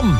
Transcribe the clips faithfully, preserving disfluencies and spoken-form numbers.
Jan.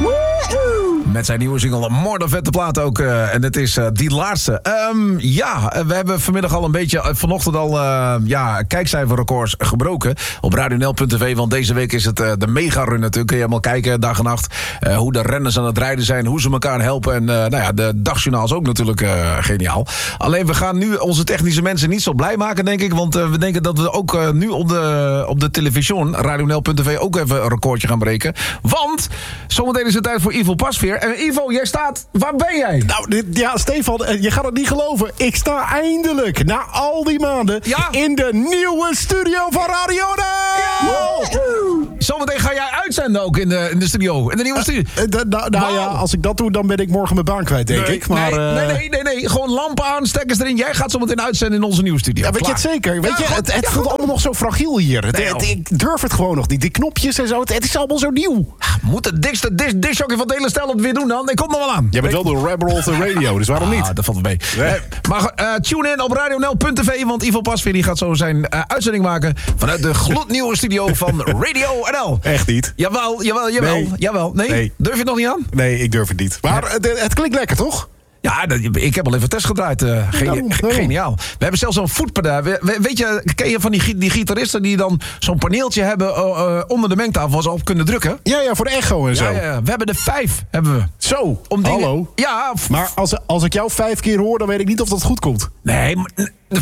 Met zijn nieuwe single More Vette Plaat ook. Uh, en het is uh, die laatste. Um, ja, we hebben vanmiddag al een beetje... Uh, vanochtend al uh, ja, kijkcijferrecords gebroken. Op radio n l punt t v. Want deze week is het uh, de mega-run natuurlijk. Kun je helemaal kijken, dag en nacht. Uh, hoe de renners aan het rijden zijn. Hoe ze elkaar helpen. En uh, nou ja, de dagjournaal is ook natuurlijk uh, geniaal. Alleen we gaan nu onze technische mensen niet zo blij maken, denk ik. Want uh, we denken dat we ook uh, nu op de, op de televisie... radio n l punt t v ook even een recordje gaan breken. Want zometeen is het tijd voor Ivo Pasveer. En Ivo, jij staat... Waar ben jij? Nou, dit, ja, Stefan, je gaat het niet geloven. Ik sta eindelijk, na al die maanden... Ja? in de nieuwe studio van Radio N L! Ja! Wow. Zometeen ga jij uitzenden ook in de, in de studio. In de nieuwe studio. Uh, uh, nou nou wow. ja, als ik dat doe, dan ben ik morgen mijn baan kwijt, denk nee, ik. Maar, nee, uh... nee, nee, nee, nee. Gewoon lampen aan, stekkers erin. Jij gaat zometeen uitzenden in onze nieuwe studio. Ja, weet Klaar. je het zeker? Weet ja, je, goed, het het ja, voelt allemaal nog zo fragiel hier. Het, nee, het, ik durf het gewoon nog niet. Die knopjes en zo, het, het is allemaal zo nieuw. Moet de dikste dis, disjockey van het hele stel het weer doen dan? Ik kom er wel aan. Jij bent wel de rebel of the radio, dus waarom ah, niet? Dat valt wel mee. Nee. Uh, maar uh, tune in op radio n l punt t v, want Ivo Pasveer die gaat zo zijn uh, uitzending maken vanuit de gloednieuwe studio van Radio N L. Echt niet? Jawel, jawel, jawel. Nee. jawel. Nee? nee? Durf je het nog niet aan? Nee, ik durf het niet. Maar het, het klinkt lekker, toch? Ja, dat, ik heb al even test gedraaid. Uh, ge- nou, nou. Geniaal. We hebben zelfs zo'n voetpedaal. We, we, weet je, ken je van die, die gitaristen die dan zo'n paneeltje hebben uh, uh, onder de mengtafel waar ze op kunnen drukken? Ja, ja, voor de echo en zo. Ja, ja, we hebben er vijf, hebben we. Zo, Om dingen, hallo. Ja. F- maar als, als ik jou vijf keer hoor, dan weet ik niet of dat goed komt. Nee, maar...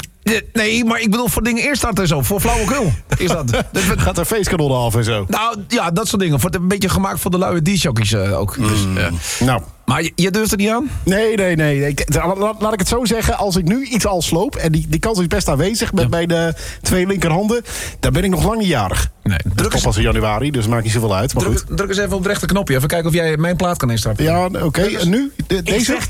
Nee, maar ik bedoel voor dingen eerst starten en zo. Voor flauwekul is dat. Gaat er feestkanonnen af en zo? Nou, ja, dat soort dingen. Voor een beetje gemaakt voor de luie D-jockeys uh, ook. Mm. Dus, uh. Nou... Maar je, je durft er niet aan? Nee, nee, nee. nee. Laat, laat ik het zo zeggen. Als ik nu iets al sloop... en die, die kans is best aanwezig met ja. mijn uh, twee linkerhanden... dan ben ik nog lang niet jarig. Nee, druk eens pas in januari, dus maakt niet zoveel uit. Maar druk, goed. druk eens even op het rechte knopje. Even kijken of jij mijn plaat kan instarten. Ja, oké. Okay. En nu? De, ik deze? zeg